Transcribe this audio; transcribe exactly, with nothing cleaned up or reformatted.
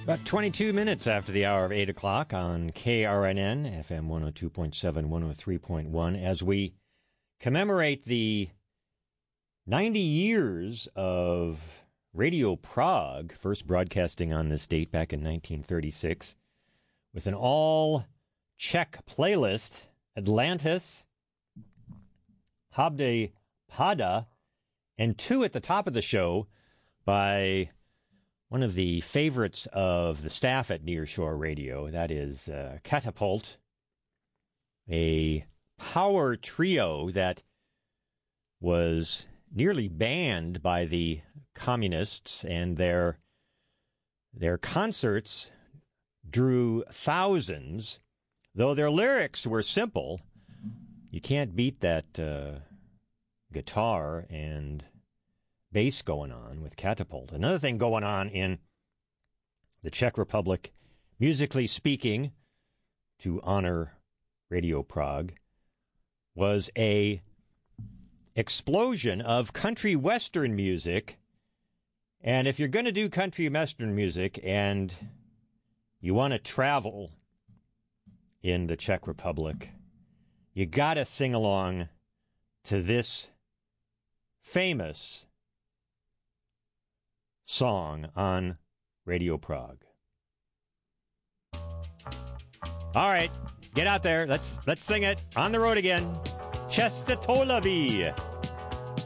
About twenty-two minutes after the hour of eight o'clock on K R N N, F M one oh two point seven, one oh three point one, as we commemorate the ninety years of Radio Prague, first broadcasting on this date back in nineteen thirty-six, with an all-Czech playlist, Atlantis, Habde Pada, and two at the top of the show by one of the favorites of the staff at Nearshore Radio, that is uh, Catapult, a power trio that was nearly banned by the communists, and their their concerts drew thousands. Though their lyrics were simple, you can't beat that uh, guitar and bass going on with Catapult. Another thing going on in the Czech Republic, musically speaking, to honor Radio Prague, was a explosion of country western music. And if you're going to do country western music and you want to travel in the Czech Republic, you got to sing along to this famous song on Radio Prague. All right, get out there. Let's let's sing it on the road again. Chesta Tolavi.